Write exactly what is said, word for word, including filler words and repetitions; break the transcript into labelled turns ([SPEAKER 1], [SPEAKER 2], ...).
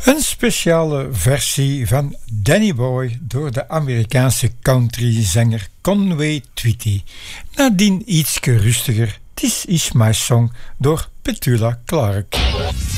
[SPEAKER 1] Een speciale versie van Danny Boy door de Amerikaanse countryzanger Conway Twitty. Nadien iets rustiger This Is My Song door Petula Clark.